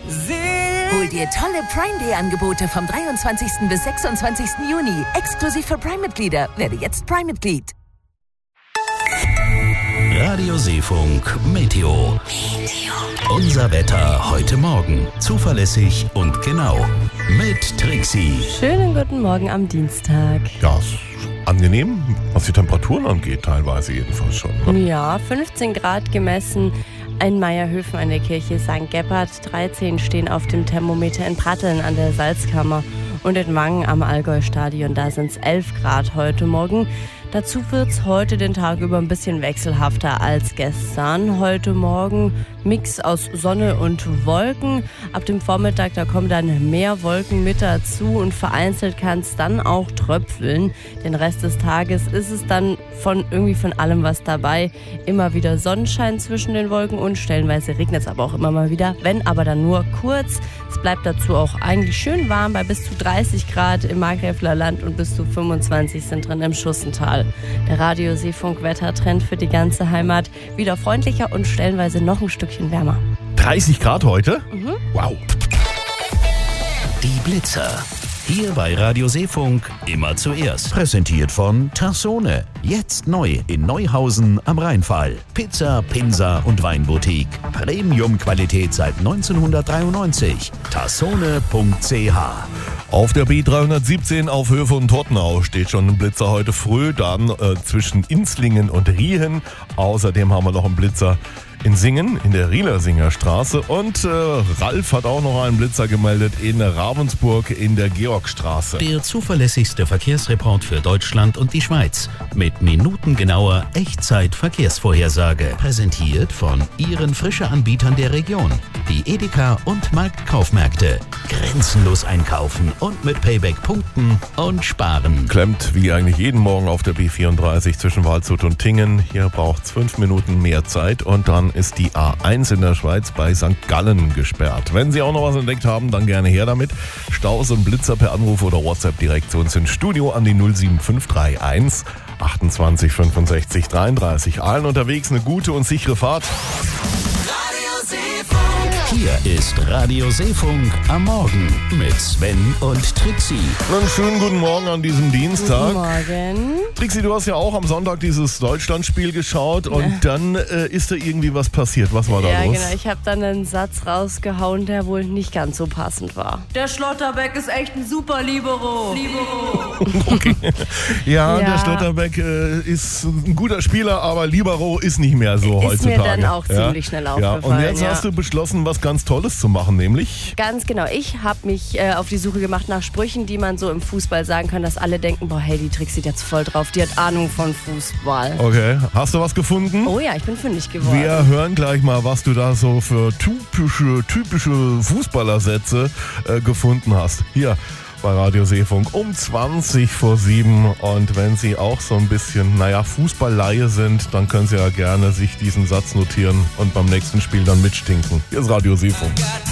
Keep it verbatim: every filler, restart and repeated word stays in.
Hol dir tolle Prime Day Angebote vom dreiundzwanzigsten bis sechsundzwanzigsten Juni. Exklusiv für Prime-Mitglieder. Werde jetzt Prime-Mitglied. Radio Seefunk Meteo. Meteo. Unser Wetter heute Morgen. Zuverlässig und genau. Mit Trixie. Schönen guten Morgen am Dienstag. Ja, ist angenehm, was die Temperaturen angeht, teilweise jedenfalls schon. Ne? Ja, fünfzehn Grad gemessen. In Meierhöfen an der Kirche Sankt Gebhard, dreizehn stehen auf dem Thermometer in Pratteln an der Salzkammer und in Wangen am Allgäu-Stadion, da sind es elf Grad heute Morgen. Dazu wird es heute den Tag über ein bisschen wechselhafter als gestern. Heute Morgen Mix aus Sonne und Wolken. Ab dem Vormittag, da kommen dann mehr Wolken mit dazu und vereinzelt kann es dann auch tröpfeln. Den Rest des Tages ist es dann von irgendwie von allem was dabei. Immer wieder Sonnenschein zwischen den Wolken und stellenweise regnet es aber auch immer mal wieder, wenn aber dann nur kurz. Es bleibt dazu auch eigentlich schön warm bei bis zu dreißig Grad im Markgräfler Land und bis zu fünfundzwanzig sind drin im Schussental. Der Radio Seefunk Wettertrend für die ganze Heimat. Wieder freundlicher und stellenweise noch ein Stückchen wärmer. dreißig Grad heute? Mhm. Wow. Die Blitzer. Hier bei Radio Seefunk immer zuerst. Präsentiert von Tassone. Jetzt neu in Neuhausen am Rheinfall. Pizza, Pinsa und Weinboutique. Premium-Qualität seit neunzehnhundertdreiundneunzig. tassone punkt c h. Auf der B dreihundertsiebzehn auf Höhe von Tottenau steht schon ein Blitzer heute früh, dann äh, zwischen Inslingen und Riehen. Außerdem haben wir noch einen Blitzer in Singen, in der Rielersinger Straße. Und äh, Ralf hat auch noch einen Blitzer gemeldet in Ravensburg in der Georgstraße. Der zuverlässigste Verkehrsreport für Deutschland und die Schweiz. Mit minutengenauer Echtzeit-Verkehrsvorhersage. Präsentiert von Ihren Frische-Anbietern der Region. Die Edeka und Marktkaufmärkte. Grenzenlos einkaufen und mit Payback punkten und sparen. Klemmt wie eigentlich jeden Morgen auf der B vierunddreißig zwischen Waldshut und Tingen. Hier braucht es fünf Minuten mehr Zeit und dann ist die A eins in der Schweiz bei Sankt Gallen gesperrt. Wenn Sie auch noch was entdeckt haben, dann gerne her damit. Staus und Blitzer per Anruf oder WhatsApp direkt zu uns ins Studio an die null sieben fünf drei eins achtundzwanzig fünfundsechzig dreiunddreißig. Allen unterwegs eine gute und sichere Fahrt. Hier ist Radio Seefunk am Morgen mit Sven und Trixie. Einen schönen guten Morgen an diesem Dienstag. Guten Morgen. Trixie, du hast ja auch am Sonntag dieses Deutschlandspiel geschaut und ja. dann äh, ist da irgendwie was passiert. Was war da ja, los? Ja, genau. Ich habe dann einen Satz rausgehauen, der wohl nicht ganz so passend war. Der Schlotterbeck ist echt ein super Libero. Libero. Okay. Ja, ja, der Schlotterbeck äh, ist ein guter Spieler, aber Libero ist nicht mehr so ist heutzutage. Ist mir dann auch ja? ziemlich schnell aufgefallen. Ja. Und jetzt ja. hast du beschlossen, was ganz Tolles zu machen, nämlich? Ganz genau. Ich habe mich äh, auf die Suche gemacht nach Sprüchen, die man so im Fußball sagen kann, dass alle denken, boah, hey, die Trixie jetzt voll drauf, die hat Ahnung von Fußball. Okay. Hast du was gefunden? Oh ja, ich bin fündig geworden. Wir hören gleich mal, was du da so für typische, typische Fußballersätze äh, gefunden hast. Hier bei Radio Seefunk um zwanzig vor sieben. Und wenn Sie auch so ein bisschen, naja, Fußballleihe sind, dann können Sie ja gerne sich diesen Satz notieren und beim nächsten Spiel dann mitstinken. Hier ist Radio Seefunk.